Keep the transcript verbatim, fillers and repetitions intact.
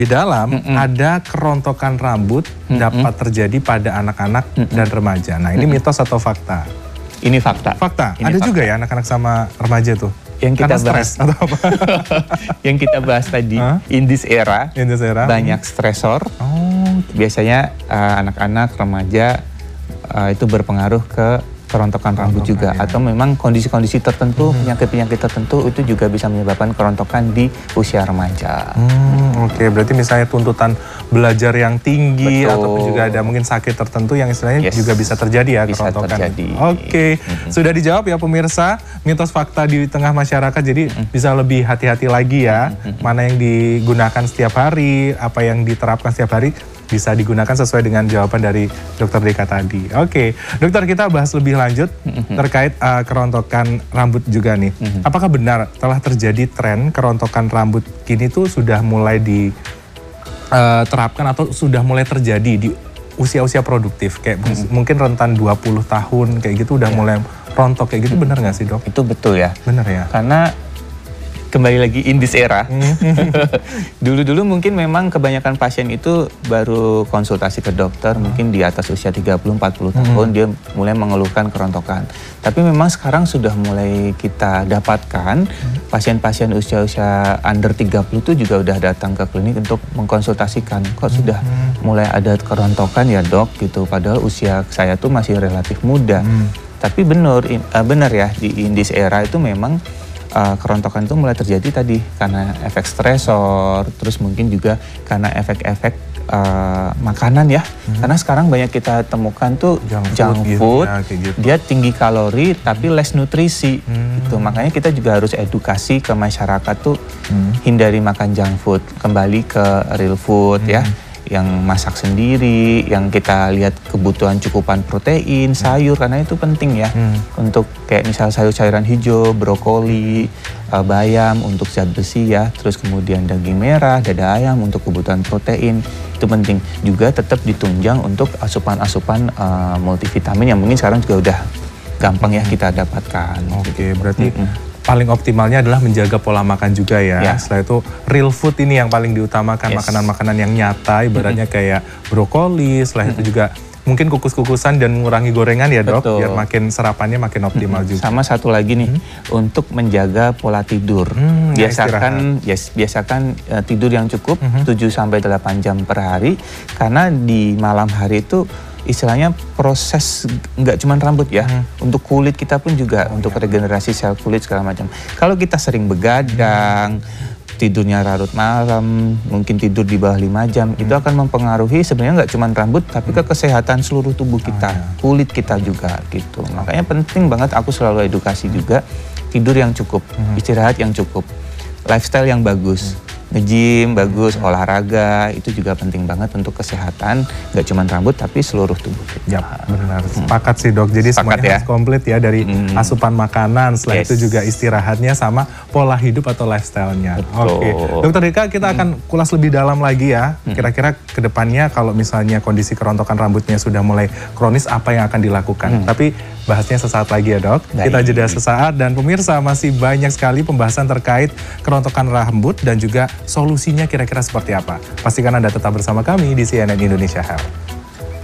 Di dalam Mm-mm. ada kerontokan rambut Mm-mm. dapat terjadi pada anak-anak dan remaja. Nah, ini Mm-mm. mitos atau fakta? Ini fakta. Fakta. Ini Ada fakta. juga ya anak-anak sama remaja tuh. Yang kita Karena bahas stres atau apa? Yang kita bahas tadi, Huh? in this era, In this era? banyak stresor. Oh, Biasanya uh, anak-anak remaja uh, itu berpengaruh ke kerontokan rambut Kerontokan, juga, ya. atau memang kondisi-kondisi tertentu, penyakit-penyakit tertentu itu juga bisa menyebabkan kerontokan di usia remaja. Hmm, oke. Okay. Berarti misalnya tuntutan belajar yang tinggi Betul. ataupun juga ada mungkin sakit tertentu yang istilahnya Yes. juga bisa terjadi ya Bisa kerontokan. terjadi. Oke, okay. Mm-hmm. Sudah dijawab ya pemirsa, mitos fakta di tengah masyarakat. Jadi Mm-hmm. bisa lebih hati-hati lagi ya, Mm-hmm. mana yang digunakan setiap hari, apa yang diterapkan setiap hari bisa digunakan sesuai dengan jawaban dari Dokter Deka tadi. Oke, okay. Dokter, kita bahas lebih lanjut Mm-hmm. terkait uh, kerontokan rambut juga nih. Mm-hmm. Apakah benar telah terjadi tren kerontokan rambut kini tuh sudah mulai diterapkan uh, atau sudah mulai terjadi di usia-usia produktif? Kayak Mm-hmm. mungkin rentan dua puluh tahun kayak gitu udah yeah. mulai rontok kayak gitu, Mm-hmm. benar nggak sih, Dok? Itu betul ya. Benar ya? Karena kembali lagi in this era, dulu-dulu mungkin memang kebanyakan pasien itu baru konsultasi ke dokter, mungkin di atas usia tiga puluh sampai empat puluh tahun dia mulai mengeluhkan kerontokan. Tapi memang sekarang sudah mulai kita dapatkan pasien-pasien usia-usia under tiga puluh itu juga udah datang ke klinik untuk mengkonsultasikan, kok sudah mulai ada kerontokan ya dok gitu, padahal usia saya tuh masih relatif muda. Tapi benar, benar ya, di in this era itu memang Uh, kerontokan itu mulai terjadi tadi karena efek stresor, terus mungkin juga karena efek-efek uh, makanan ya. Hmm. Karena sekarang banyak kita temukan tuh junk, junk food, gitu, ya, gitu. Dia tinggi kalori tapi less nutrisi. Hmm. Gitu. Makanya kita juga harus edukasi ke masyarakat tuh hmm. hindari makan junk food, kembali ke real food hmm. ya. Yang masak sendiri, yang kita lihat kebutuhan cukupan protein, sayur, karena itu penting ya. Hmm. Untuk kayak misal sayur-sayuran hijau, brokoli, uh, bayam untuk zat besi ya. Terus kemudian daging merah, dada ayam untuk kebutuhan protein. Itu penting. Juga tetap ditunjang untuk asupan-asupan uh, multivitamin yang mungkin sekarang juga udah gampang ya kita dapatkan. Oke, okay, berarti mm-hmm. paling optimalnya adalah menjaga pola makan juga ya. ya. Setelah itu real food ini yang paling diutamakan, makanan-makanan yes. yang nyata, ibaratnya mm-hmm. kayak brokoli, setelah mm-hmm. itu juga mungkin kukus-kukusan dan mengurangi gorengan ya dok, Betul. biar makin serapannya makin optimal mm-hmm. juga. Sama satu lagi nih, mm-hmm. untuk menjaga pola tidur. Hmm, biasakan yes, biasakan uh, tidur yang cukup mm-hmm. tujuh sampai delapan jam per hari, karena di malam hari itu istilahnya proses nggak cuma rambut ya, hmm. untuk kulit kita pun juga, oh, untuk ya. regenerasi sel kulit segala macam. Kalau kita sering begadang, hmm. tidurnya larut malam, mungkin tidur di bawah lima jam, hmm. itu akan mempengaruhi sebenarnya nggak cuma rambut, tapi ke kesehatan seluruh tubuh kita, oh, ya. kulit kita juga gitu. Makanya penting banget, aku selalu edukasi juga, tidur yang cukup, hmm. istirahat yang cukup, lifestyle yang bagus. Hmm. Nge-gym bagus, olahraga itu juga penting banget untuk kesehatan, nggak cuma rambut tapi seluruh tubuh kita. Ya, benar. Sepakat hmm. sih dok. Jadi Sepakat semuanya ya. harus komplit ya, dari hmm. asupan makanan, setelah yes. itu juga istirahatnya sama pola hidup atau lifestyle-nya. Oke, Dokter Deka, kita hmm. akan kulas lebih dalam lagi ya. Kira-kira hmm. kedepannya kalau misalnya kondisi kerontokan rambutnya sudah mulai kronis, apa yang akan dilakukan? Hmm. Tapi bahasnya sesaat lagi ya dok. Baik. Kita jeda sesaat, dan pemirsa masih banyak sekali pembahasan terkait kerontokan rambut dan juga solusinya kira-kira seperti apa. Pastikan Anda tetap bersama kami di C N N Indonesia Health.